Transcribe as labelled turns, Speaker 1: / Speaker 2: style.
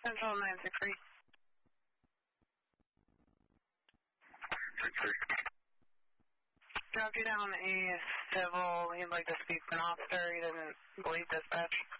Speaker 1: Central 963.
Speaker 2: 63.
Speaker 1: Dropped you down a civil. He'd like to speak to an officer. He doesn't believe dispatch.